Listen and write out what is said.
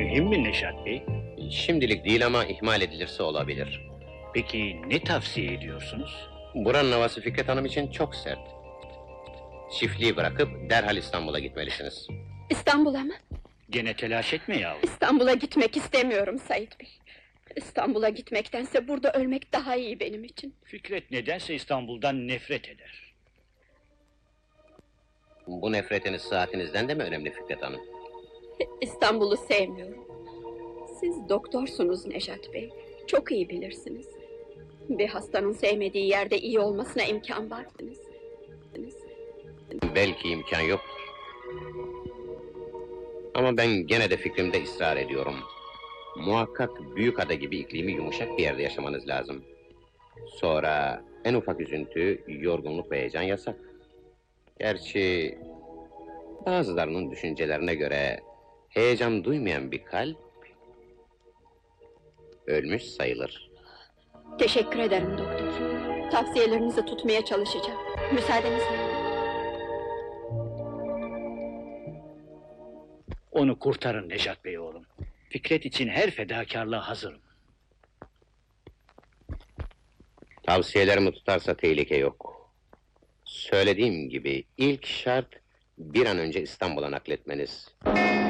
mühim mi Neşat Bey? Şimdilik değil ama ihmal edilirse olabilir. Peki ne tavsiye ediyorsunuz? Buranın havası Fikret Hanım için çok sert. Çiftliği bırakıp derhal İstanbul'a gitmelisiniz. İstanbul'a mı? Gene telaş etme yavrum. İstanbul'a gitmek istemiyorum Sait Bey. İstanbul'a gitmektense burada ölmek daha iyi benim için. Fikret nedense İstanbul'dan nefret eder. Bu nefretiniz saatinizden de mi önemli Fikret Hanım? İstanbul'u sevmiyorum. Siz doktorsunuz Nejat Bey. Çok iyi bilirsiniz. Bir hastanın sevmediği yerde iyi olmasına imkan var. Belki imkan yoktur. Ama ben gene de fikrimde ısrar ediyorum. Muhakkak Büyükada gibi iklimi yumuşak bir yerde yaşamanız lazım. Sonra en ufak üzüntü, yorgunluk ve heyecan yasak. Gerçi bazılarının düşüncelerine göre heyecan duymayan bir kalp ölmüş sayılır. Teşekkür ederim doktor. Tavsiyelerinizi tutmaya çalışacağım. Müsaadenizle. Onu kurtarın Neşat Bey oğlum. Fikret için her fedakarlığa hazırım. Tavsiyelerimi tutarsa tehlike yok. Söylediğim gibi ilk şart bir an önce İstanbul'a nakletmeniz.